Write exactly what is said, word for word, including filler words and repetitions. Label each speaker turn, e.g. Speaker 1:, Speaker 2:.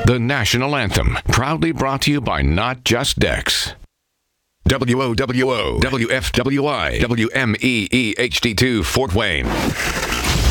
Speaker 1: the national anthem, proudly brought to you by Not Just Dex. W O W O, W F W I, W M E E H D two, Fort Wayne.